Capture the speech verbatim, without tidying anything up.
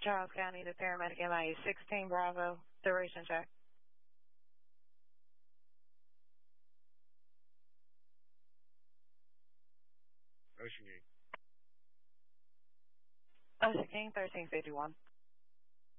Charles County, the paramedic M I A sixteen Bravo, duration check. Ocean King. Ocean King, thirteen fifty-one.